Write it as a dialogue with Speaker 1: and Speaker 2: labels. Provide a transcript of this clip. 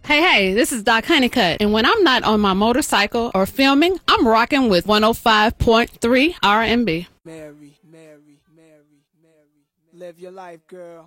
Speaker 1: Hey, this is Doc Honeycutt, and when I'm not on my motorcycle or filming, I'm rocking with 105.3 R&B.
Speaker 2: Mary, live your life, girl.